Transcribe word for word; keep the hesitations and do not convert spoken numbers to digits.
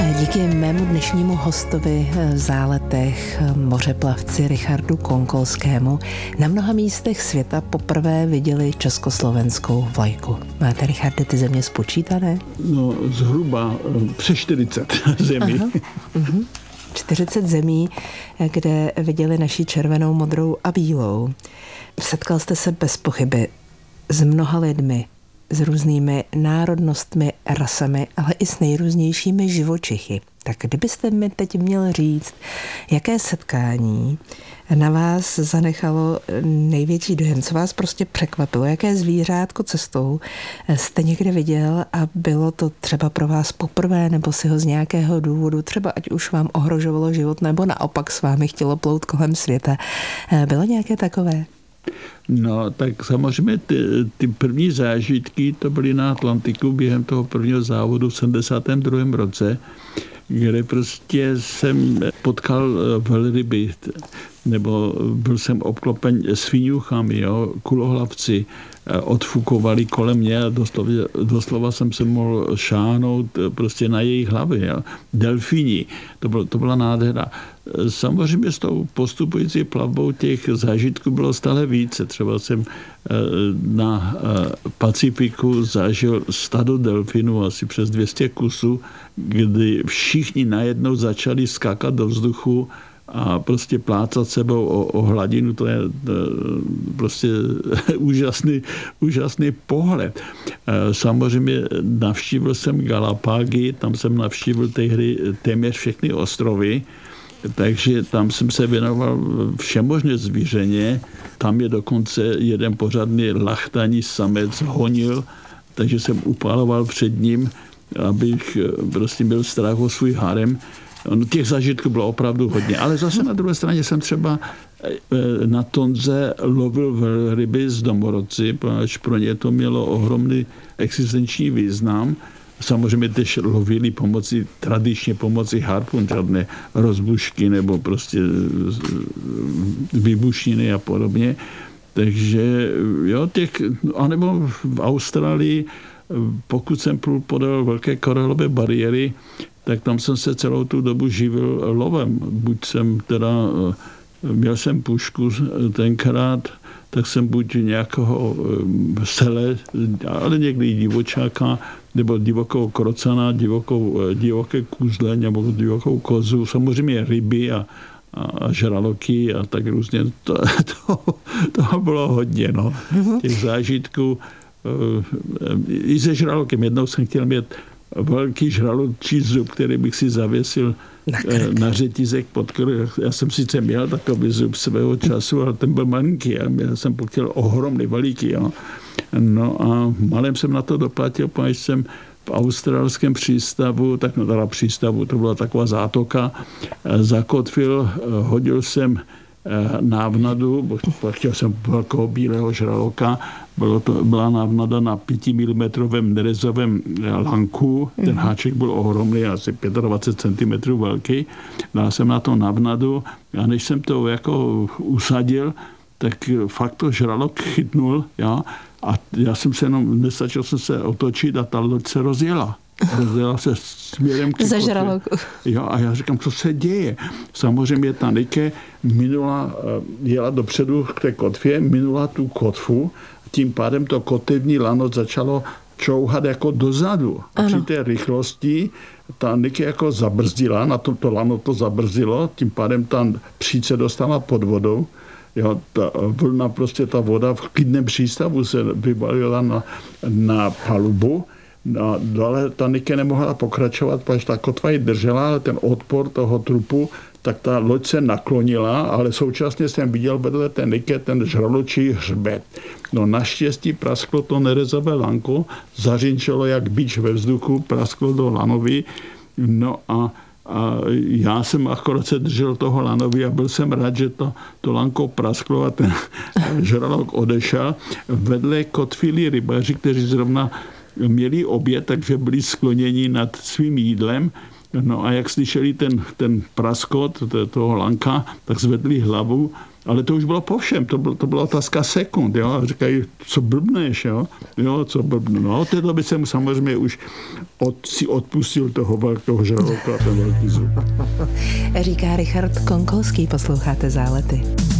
Díky mému dnešnímu hostovi v záletech, mořeplavci Richardu Konkolskému, na mnoha místech světa poprvé viděli československou vlajku. Máte, Richarde, ty země spočítané? No, zhruba přes čtyřicet zemí. Aha, uh-huh. čtyřicet zemí, kde viděli naši červenou, modrou a bílou. Setkal jste se bez pochyby s mnoha lidmi, s různými národnostmi, rasami, ale i s nejrůznějšími živočichy. Tak kdybyste mi teď měl říct, jaké setkání na vás zanechalo největší dojem, co vás prostě překvapilo, jaké zvířátko cestou jste někde viděl a bylo to třeba pro vás poprvé, nebo si ho z nějakého důvodu, třeba ať už vám ohrožovalo život, nebo naopak s vámi chtělo plout kolem světa. Bylo nějaké takové? No, tak samozřejmě ty, ty první zážitky, to byly na Atlantiku během toho prvního závodu v sedmdesátém druhém roce, kde prostě jsem potkal velryby, nebo byl jsem obklopen sviňuchami, jo, kulohlavci, odfukovali kolem mě a doslova, doslova jsem se mohl šáhnout prostě na jejich hlavy. Jo. Delfíni, to, bylo, to byla nádhera. Samozřejmě s tou postupující plavbou těch zážitků bylo stále více. Třeba jsem na Pacifiku zažil stado delfinů, asi přes dvě stě kusů, kdy všichni najednou začali skákat do vzduchu a prostě plácat sebou o, o hladinu, to je to, prostě úžasný, úžasný pohled. Samozřejmě navštívil jsem Galapágy, tam jsem navštívil tehdy téměř všechny ostrovy, takže tam jsem se věnoval všemožné zvířeně. Tam je dokonce jeden pořádný lachtaní samec honil, takže jsem upaloval před ním, abych prostě byl strach o svůj harem. No, těch zážitků bylo opravdu hodně. Ale zase na druhé straně jsem třeba na Tonze lovil velryby z domorodci, protože pro ně to mělo ohromný existenční význam. Samozřejmě tež lovili pomocí, tradičně pomocí harpun, žádné rozbušky nebo prostě výbušniny a podobně. Takže jo, těch, anebo v Austrálii, pokud jsem plul podél velké koralové bariéry, tak tam jsem se celou tu dobu živil lovem. Buď jsem teda, měl jsem pušku tenkrát, tak jsem buď nějakého sele, ale někdy divočáka, nebo divokou krocana, divokou, divoké kůzle, nebo divokou kozu, samozřejmě ryby a, a, a žraloky a tak různě. To, to, toho bylo hodně, no. Těch zážitků. I se žralokem. Jednou jsem chtěl mít velký žraločí zub, který bych si zavěsil na, na řetízek pod krk. Já jsem sice měl takový zub svého času, ale ten byl malinký. Já jsem chtěl ohromný, veliký. Jo. No a malem jsem na to doplatil, protože jsem v australském přístavu, tak no teda přístavu, to byla taková zátoka, zakotvil, hodil jsem návnadu, chtěl jsem velkého bílého žraloka, bylo to, byla návnada na pětimilimetrovém nerezovém lanku, ten háček byl ohromný, asi dvacet pět centimetrů velký, dal jsem na to návnadu a než jsem to jako usadil, tak fakt to žralok chytnul, ja, a já jsem se jenom, nestačil jsem se otočit a ta loď se rozjela. Rozjela se směrem k za žraloku. Jo, a já říkám, co se děje? Samozřejmě ta Nike minula, jela dopředu k té kotvě, minula tu kotvu, tím pádem to kotvní lano začalo čouhat jako dozadu. A při té rychlosti ta Nike jako zabrzdila, na to, to lano to zabrzdilo, tím pádem ta příce dostala pod vodou. Jo, ta vlna, prostě ta voda v klidném přístavu se vyvalila na, na palubu. No, dále ta Nike nemohla pokračovat, protože ta kotva ji držela, ale ten odpor toho trupu, tak ta loď se naklonila, ale současně jsem viděl vedle té Nike ten žraločí hřbet. No naštěstí prasklo to nerezové lanko, zařinčelo jak bič ve vzduchu, prasklo do lanovy, no a A já jsem akorát se držel toho lanovi a byl jsem rád, že to, to lanko prasklo a ten žralok odešel. Vedle kotvili rybaři, kteří zrovna měli oběd, takže byli skloněni nad svým jídlem. No a jak slyšeli ten, ten praskot toho lanka, tak zvedli hlavu Ale to už bylo po všem, to, bylo, to byla otázka sekund, jo, a říkají, co blbneš, jo, jo, co blbnu. No, od té doby jsem samozřejmě už od, si odpustil toho velkého žraloka a ten velký zub. Říká Richard Konkolský, posloucháte Zálety.